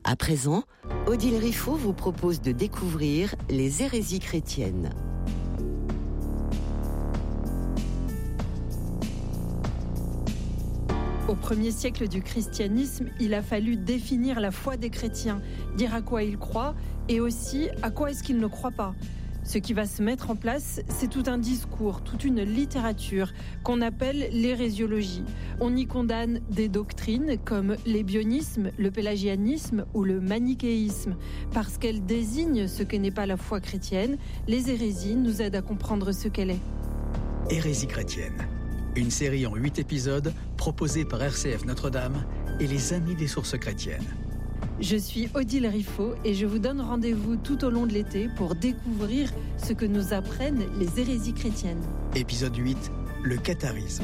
À présent, Odile Riffaut vous propose de découvrir les hérésies chrétiennes. Au 1er siècle du christianisme, il a fallu définir la foi des chrétiens, dire à quoi ils croient et aussi à quoi est-ce qu'ils ne croient pas. Ce qui va se mettre en place, c'est tout un discours, toute une littérature qu'on appelle l'hérésiologie. On y condamne des doctrines comme l'ébionisme, le pélagianisme ou le manichéisme. Parce qu'elles désignent ce que n'est pas la foi chrétienne, les hérésies nous aident à comprendre ce qu'elle est. Hérésie chrétienne, une série en 8 épisodes proposée par RCF Notre-Dame et les Amis des sources chrétiennes. Je suis Odile Riffaut et je vous donne rendez-vous tout au long de l'été pour découvrir ce que nous apprennent les hérésies chrétiennes. Épisode 8, le catharisme.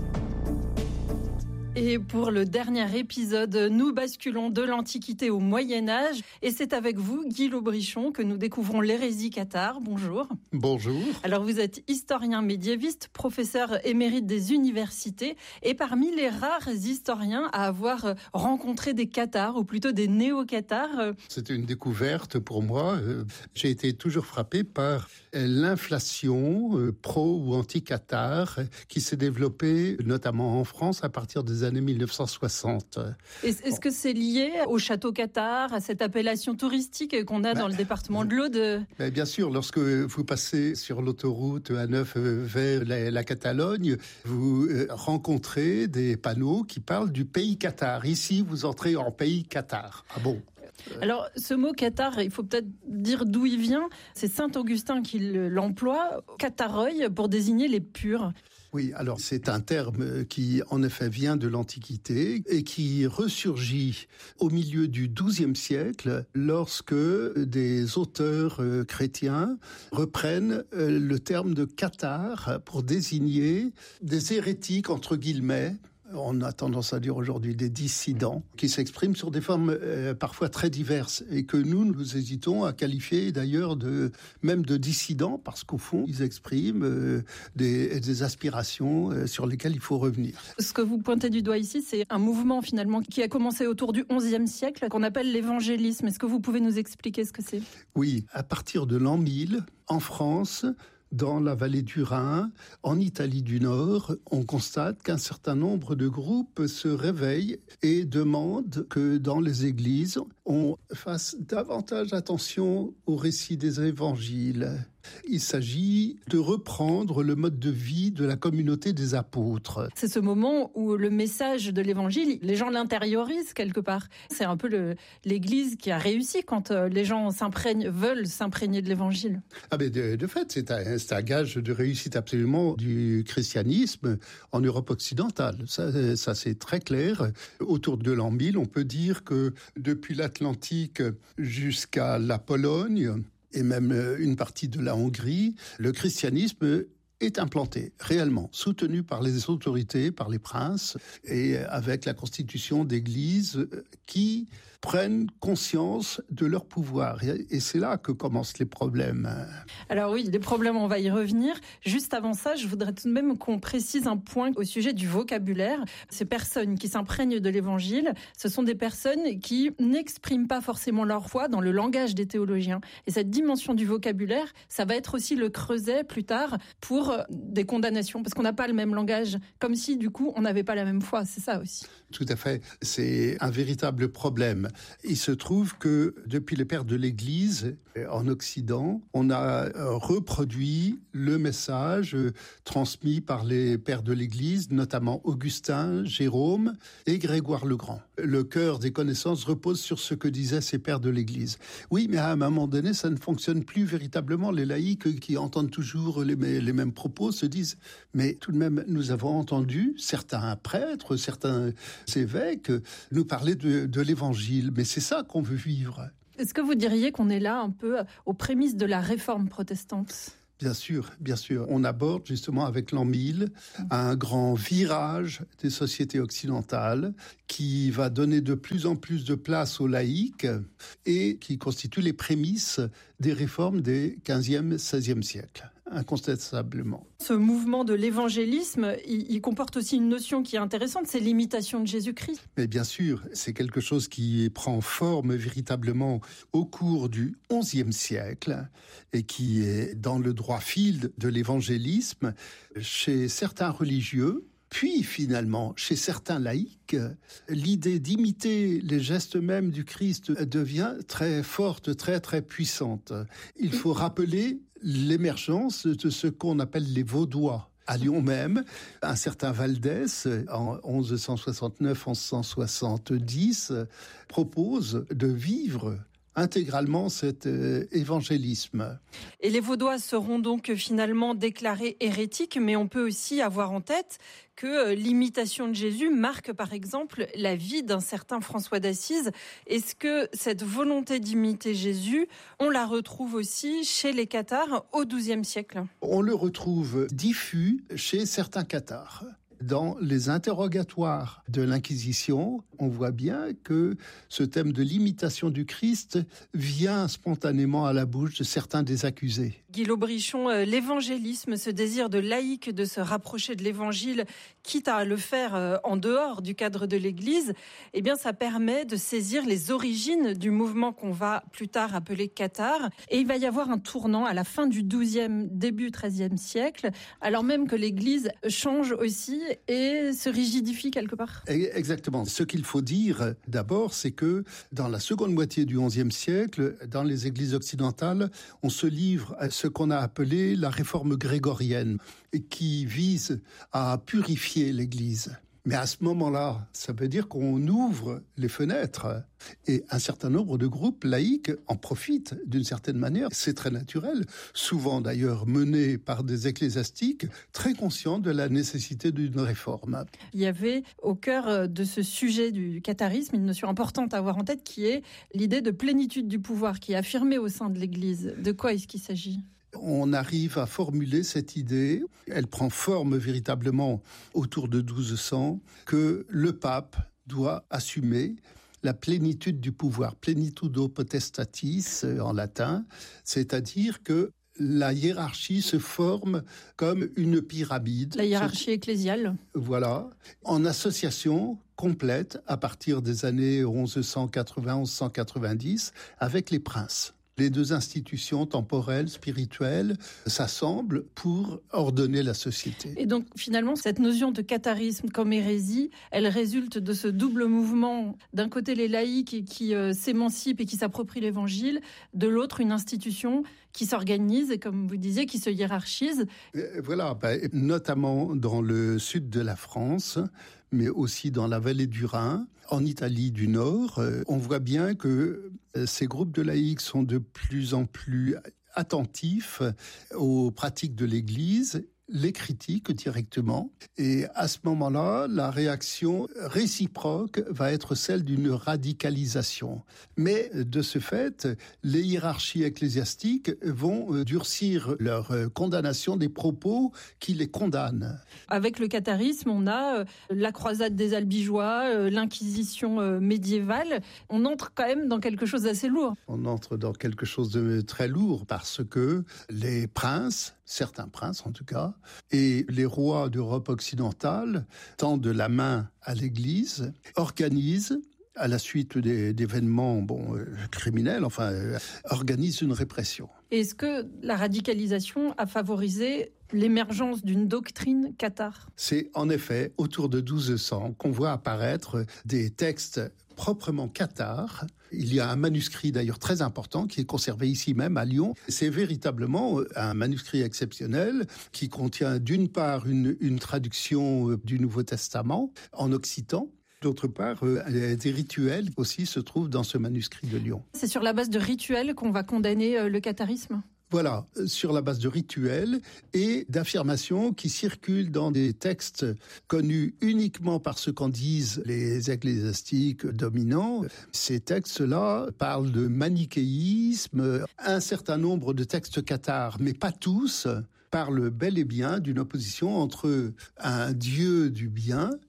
Et pour le dernier épisode, nous basculons de l'Antiquité au Moyen-Âge. Et c'est avec vous, Guy Laubrichon, que nous découvrons l'hérésie cathare. Bonjour. Bonjour. Alors vous êtes historien médiéviste, professeur émérite des universités et parmi les rares historiens à avoir rencontré des cathares, ou plutôt des néo-cathares. C'était une découverte pour moi. J'ai été toujours frappé par l'inflation pro- ou anti-cathare qui s'est développée notamment en France à partir des années 1960. Est-ce que c'est lié au château cathare, à cette appellation touristique qu'on a dans le département de l'Aude? Bien sûr, lorsque vous passez sur l'autoroute A9 vers la Catalogne, vous rencontrez des panneaux qui parlent du pays cathare. Ici, vous entrez en pays cathare. Ah bon? Alors, ce mot cathare, il faut peut-être dire d'où il vient. C'est saint Augustin qui l'emploie, catharoi, pour désigner les purs. Oui, alors c'est un terme qui en effet vient de l'Antiquité et qui ressurgit au milieu du XIIe siècle lorsque des auteurs chrétiens reprennent le terme de cathare pour désigner des hérétiques entre guillemets. On a tendance à dire aujourd'hui des dissidents qui s'expriment sur des formes parfois très diverses et que nous hésitons à qualifier d'ailleurs même de dissidents parce qu'au fond, ils expriment des aspirations sur lesquelles il faut revenir. Ce que vous pointez du doigt ici, c'est un mouvement finalement qui a commencé autour du XIe siècle qu'on appelle l'évangélisme. Est-ce que vous pouvez nous expliquer ce que c'est? Oui, à partir de l'an 1000, en France, dans la vallée du Rhin, en Italie du Nord, on constate qu'un certain nombre de groupes se réveillent et demandent que dans les églises, on fasse davantage attention au récit des évangiles. Il s'agit de reprendre le mode de vie de la communauté des apôtres. C'est ce moment où le message de l'évangile, les gens l'intériorisent quelque part. C'est un peu l'église qui a réussi quand les gens veulent s'imprégner de l'évangile. Ah ben de fait, c'est un gage de réussite absolument du christianisme en Europe occidentale. Ça c'est très clair. Autour de l'an 1000, on peut dire que depuis l'Atlantique jusqu'à la Pologne, et même une partie de la Hongrie, le christianisme est implanté, réellement, soutenu par les autorités, par les princes, et avec la constitution d'églises qui prennent conscience de leur pouvoir. Et c'est là que commencent les problèmes. Alors oui, les problèmes, on va y revenir. Juste avant ça, je voudrais tout de même qu'on précise un point au sujet du vocabulaire. Ces personnes qui s'imprègnent de l'évangile, ce sont des personnes qui n'expriment pas forcément leur foi dans le langage des théologiens. Et cette dimension du vocabulaire, ça va être aussi le creuset plus tard pour des condamnations, parce qu'on n'a pas le même langage, comme si du coup on n'avait pas la même foi, c'est ça aussi. Tout à fait, c'est un véritable problème. Il se trouve que depuis les pères de l'Église, en Occident, on a reproduit le message transmis par les pères de l'Église, notamment Augustin, Jérôme et Grégoire le Grand. Le cœur des connaissances repose sur ce que disaient ces pères de l'Église. Oui, mais à un moment donné, ça ne fonctionne plus véritablement. Les laïcs qui entendent toujours les mêmes propos se disent « Mais tout de même, nous avons entendu certains prêtres, certains évêques nous parler de l'Évangile. Mais c'est ça qu'on veut vivre. » Est-ce que vous diriez qu'on est là un peu aux prémices de la réforme protestante ? Bien sûr, bien sûr. On aborde justement avec l'an 1000 un grand virage des sociétés occidentales qui va donner de plus en plus de place aux laïcs et qui constitue les prémices des réformes des 15e, 16e siècles. incontestablement. Ce mouvement de l'évangélisme, il comporte aussi une notion qui est intéressante, c'est l'imitation de Jésus-Christ. Mais bien sûr, c'est quelque chose qui prend forme véritablement au cours du XIe siècle et qui est dans le droit fil de l'évangélisme chez certains religieux. Puis finalement, chez certains laïcs, l'idée d'imiter les gestes mêmes du Christ devient très forte, très très puissante. Il faut rappeler l'émergence de ce qu'on appelle les Vaudois. À Lyon même, un certain Valdès, en 1169-1170, propose de vivre intégralement cet évangélisme. Et les Vaudois seront donc finalement déclarés hérétiques, mais on peut aussi avoir en tête que l'imitation de Jésus marque par exemple la vie d'un certain François d'Assise. Est-ce que cette volonté d'imiter Jésus, on la retrouve aussi chez les cathares au XIIe siècle ? On le retrouve diffus chez certains cathares. Dans les interrogatoires de l'Inquisition, on voit bien que ce thème de l'imitation du Christ vient spontanément à la bouche de certains des accusés. Guy Laubrichon, l'évangélisme, ce désir de laïc de se rapprocher de l'évangile, quitte à le faire en dehors du cadre de l'Église, eh bien ça permet de saisir les origines du mouvement qu'on va plus tard appeler cathare. Et il va y avoir un tournant à la fin du XIIe, début XIIIe siècle, alors même que l'Église change aussi et se rigidifie quelque part. Exactement. Ce qu'il faut dire d'abord, c'est que dans la seconde moitié du XIe siècle, dans les églises occidentales, on se livre à ce qu'on a appelé la réforme grégorienne, et qui vise à purifier l'Église. Mais à ce moment-là, ça veut dire qu'on ouvre les fenêtres et un certain nombre de groupes laïcs en profitent d'une certaine manière. C'est très naturel, souvent d'ailleurs mené par des ecclésiastiques très conscients de la nécessité d'une réforme. Il y avait au cœur de ce sujet du catharisme une notion importante à avoir en tête qui est l'idée de plénitude du pouvoir qui est affirmée au sein de l'Église. De quoi est-ce qu'il s'agit ? On arrive à formuler cette idée, elle prend forme véritablement autour de 1200, que le pape doit assumer la plénitude du pouvoir, plenitudo potestatis en latin, c'est-à-dire que la hiérarchie se forme comme une pyramide. La hiérarchie ecclésiale. Voilà, en association complète à partir des années 1180-1190 avec les princes. Les deux institutions temporelles, spirituelles, s'assemblent pour ordonner la société. Et donc, finalement, cette notion de catharisme comme hérésie, elle résulte de ce double mouvement. D'un côté, les laïcs qui s'émancipent et qui s'approprient l'Évangile. De l'autre, une institution qui s'organise et, comme vous disiez, qui se hiérarchise. Voilà, notamment dans le sud de la France, mais aussi dans la vallée du Rhin, en Italie du Nord. On voit bien que ces groupes de laïcs sont de plus en plus attentifs aux pratiques de l'Église, les critiquent directement. Et à ce moment-là, la réaction réciproque va être celle d'une radicalisation. Mais de ce fait, les hiérarchies ecclésiastiques vont durcir leur condamnation des propos qui les condamnent. Avec le catharisme, on a la croisade des Albigeois, l'Inquisition médiévale. On entre quand même dans quelque chose d'assez lourd. On entre dans quelque chose de très lourd parce que les princes, certains princes en tout cas, et les rois d'Europe occidentale tendent la main à l'Église, organisent, à la suite d'événements criminels, organisent une répression. Est-ce que la radicalisation a favorisé l'émergence d'une doctrine cathare ? C'est en effet autour de 1200 qu'on voit apparaître des textes proprement cathares. Il y a un manuscrit d'ailleurs très important qui est conservé ici même à Lyon. C'est véritablement un manuscrit exceptionnel qui contient d'une part une traduction du Nouveau Testament en occitan. D'autre part, des rituels aussi se trouvent dans ce manuscrit de Lyon. C'est sur la base de rituels qu'on va condamner le catharisme ? Voilà, sur la base de rituels et d'affirmations qui circulent dans des textes connus uniquement par ce qu'en disent les ecclésiastiques dominants. Ces textes-là parlent de manichéisme. Un certain nombre de textes cathares, mais pas tous, parlent bel et bien d'une opposition entre un Dieu du bien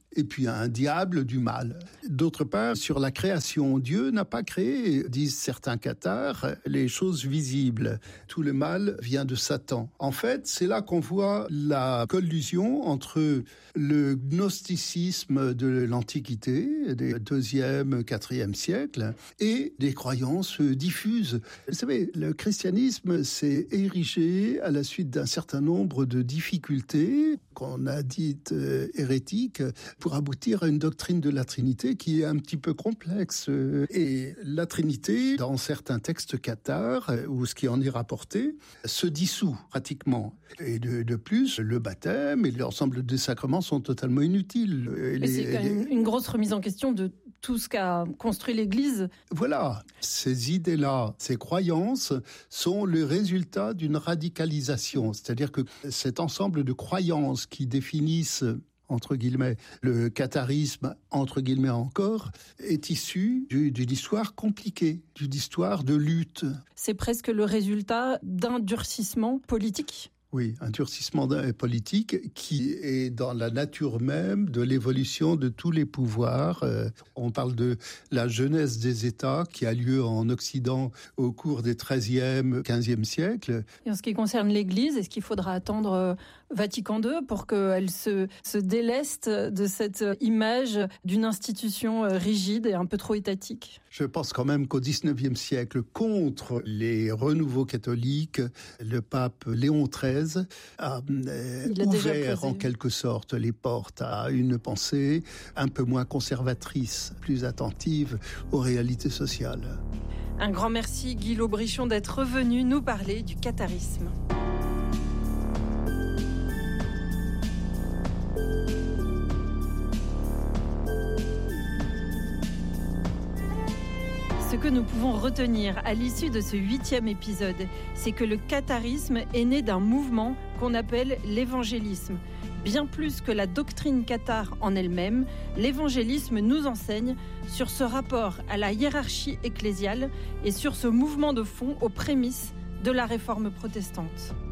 et puis un diable du mal. D'autre part, sur la création, Dieu n'a pas créé, disent certains cathares, les choses visibles. Tout le mal vient de Satan. En fait, c'est là qu'on voit la collusion entre le gnosticisme de l'Antiquité, des 2e, 4e siècles, et des croyances diffuses. Vous savez, le christianisme s'est érigé à la suite d'un certain nombre de difficultés qu'on a dites hérétiques pour aboutir à une doctrine de la Trinité qui est un petit peu complexe. Et la Trinité, dans certains textes cathares, ou ce qui en est rapporté, se dissout pratiquement. Et de plus, le baptême et l'ensemble des sacrements sont totalement inutiles. C'est quand même une grosse remise en question de tout ce qu'a construit l'Église. Voilà, ces idées-là, ces croyances sont le résultat d'une radicalisation. C'est-à-dire que cet ensemble de croyances qui définissent entre guillemets, le catharisme, entre guillemets encore, est issu d'une histoire compliquée, d'une histoire de lutte. C'est presque le résultat d'un durcissement politique. Oui, un durcissement politique qui est dans la nature même de l'évolution de tous les pouvoirs. On parle de la jeunesse des États qui a lieu en Occident au cours des 13e, 15e siècles. Et en ce qui concerne l'Église, est-ce qu'il faudra attendre Vatican II pour qu'elle se déleste de cette image d'une institution rigide et un peu trop étatique ? Je pense quand même qu'au XIXe siècle, contre les renouveaux catholiques, le pape Léon XIII a ouvert en quelque sorte les portes à une pensée un peu moins conservatrice, plus attentive aux réalités sociales. Un grand merci Guy Laubrichon d'être revenu nous parler du catharisme. Ce que nous pouvons retenir à l'issue de ce 8e épisode, c'est que le catharisme est né d'un mouvement qu'on appelle l'évangélisme. Bien plus que la doctrine cathare en elle-même, l'évangélisme nous enseigne sur ce rapport à la hiérarchie ecclésiale et sur ce mouvement de fond aux prémices de la réforme protestante.